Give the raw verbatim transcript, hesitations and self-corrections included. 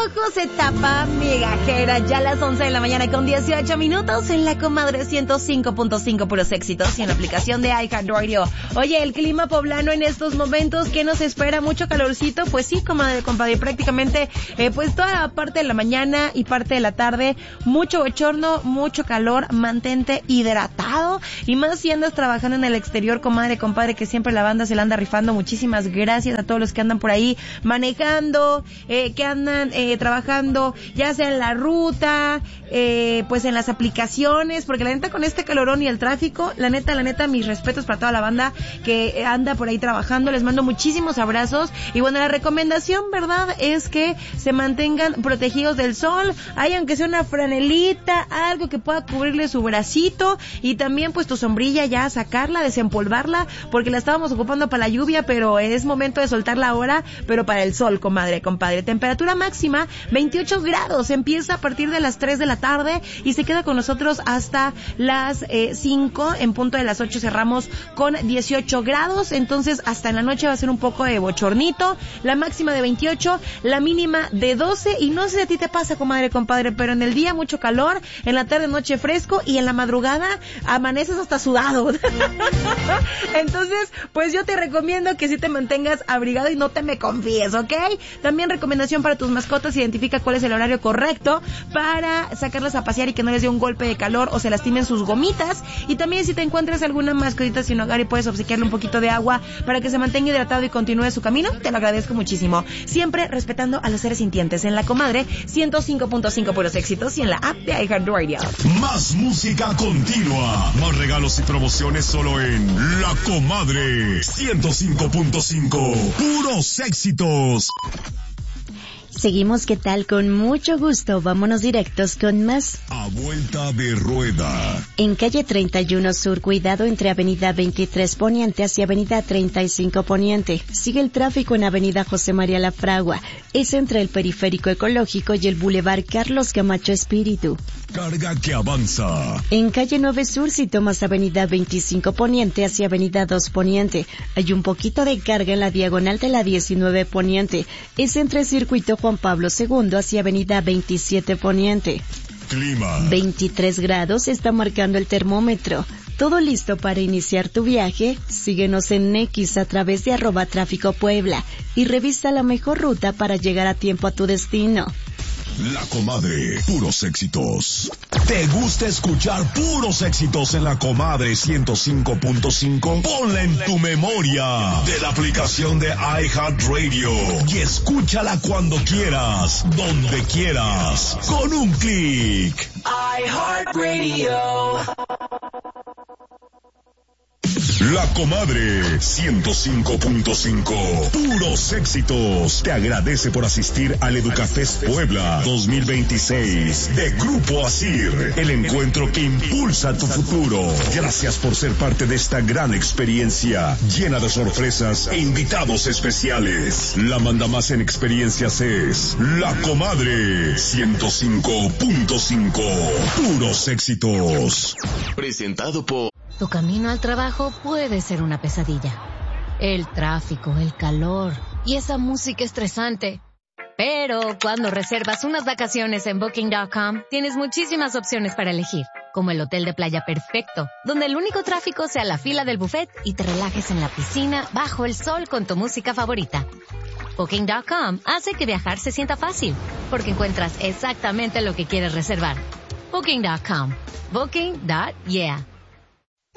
ojo se tapa migajera, ya a las once de la mañana con dieciocho minutos en la Comadre ciento cinco punto cinco, puros éxitos, y en la aplicación de iHeartRadio. Oye, el clima poblano en estos momentos, ¿qué nos espera? ¿Mucho calorcito? Pues sí, comadre, compadre, prácticamente eh, pues toda la parte de la mañana y parte de la tarde, mucho bochorno, mucho calor, mantente hidratado, y más si andas trabajando en el exterior, comadre, compadre, que siempre la banda se la anda rifando. Muchísimas gracias a todos los que andan por ahí manejando, eh, que andan eh, trabajando ya sea en la ruta, eh, pues en las aplicaciones, porque la neta con este calorón y el tráfico, la neta, la neta, mis respetos para toda la banda que anda por ahí trabajando. Les mando muchísimos abrazos, y bueno, la recomendación, ¿verdad?, es que se mantengan protegidos del sol. Hay, aunque sea una franelita, algo que pueda cubrirle su bracito, y también pues tu sombrilla ya sacarla, desempolvarla, porque la estábamos ocupando para la lluvia, pero es momento de soltarla ahora, pero para el sol, comadre, compadre. Temperatura máxima veintiocho grados, empieza a partir de las tres de la tarde y se queda con nosotros hasta las eh, cinco, en punto de las ocho cerramos con dieciocho grados, entonces hasta en la noche va a ser un poco de bochornito. La máxima de veintiocho, la mínima de doce, y no sé si a ti te pasa, comadre, compadre, pero en el día mucho calor, en la tarde noche fresco, y en la madrugada amaneces hasta sudado. Entonces, pues yo te recomiendo que sí te mantengas abrigado y no te me confíes, ¿ok? También recomendación para tus mascotas: identifica cuál es el horario correcto para sacarlas a pasear y que no les dé un golpe de calor o se lastimen sus gomitas. Y también, si te encuentras alguna mascotita sin hogar y puedes obsequiarle un poquito de agua para que se mantenga hidratado y continúe su camino, te lo agradezco muchísimo. Siempre respetando a los seres sintientes. En la Comadre ciento cinco punto cinco, puros éxitos, y en la app de iHeartRadio. Más música continua, más regalos y promociones solo en La Comadre ciento cinco punto cinco, puros éxitos. Seguimos, ¿qué tal? Con mucho gusto, vámonos directos con más. A vuelta de rueda. En calle treinta y uno Sur, cuidado entre avenida veintitrés Poniente hacia avenida treinta y cinco Poniente. Sigue el tráfico en avenida José María La Fragua. Es entre el Periférico Ecológico y el Boulevard Carlos Camacho Espíritu. Carga que avanza. En calle nueve Sur, si tomas avenida veinticinco Poniente hacia avenida dos Poniente, hay un poquito de carga en la diagonal de la diecinueve Poniente. Es entre Circuito Juan Pablo segundo hacia avenida veintisiete Poniente. Clima. veintitrés grados está marcando el termómetro. ¿Todo listo para iniciar tu viaje? Síguenos en X a través de arroba tráfico Puebla y revisa la mejor ruta para llegar a tiempo a tu destino. La Comadre, puros éxitos. ¿Te gusta escuchar puros éxitos en La Comadre ciento cinco punto cinco? Ponla en tu memoria de la aplicación de iHeartRadio y escúchala cuando quieras, donde quieras, con un clic. iHeartRadio. La Comadre ciento cinco punto cinco, puros éxitos. Te agradece por asistir al Educafest Puebla dos mil veintiséis de Grupo Asir, el encuentro que impulsa tu futuro. Gracias por ser parte de esta gran experiencia llena de sorpresas e invitados especiales. La mandamás en experiencias es La Comadre ciento cinco punto cinco, puros éxitos. Presentado por... Tu camino al trabajo puede ser una pesadilla. El tráfico, el calor y esa música estresante. Pero cuando reservas unas vacaciones en Booking punto com, tienes muchísimas opciones para elegir, como el hotel de playa perfecto, donde el único tráfico sea la fila del buffet y te relajes en la piscina bajo el sol con tu música favorita. Booking punto com hace que viajar se sienta fácil, porque encuentras exactamente lo que quieres reservar. Booking punto com. Booking. Yeah.